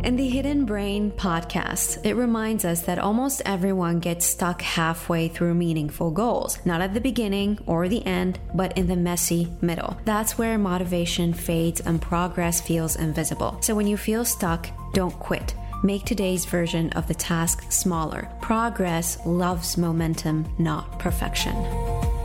In the Hidden Brain podcast, it reminds us that almost everyone gets stuck halfway through meaningful goals, not at the beginning or the end, but in the messy middle. That's where motivation fades and progress feels invisible. So when you feel stuck, don't quit. Make today's version of the task smaller. Progress loves momentum, not perfection.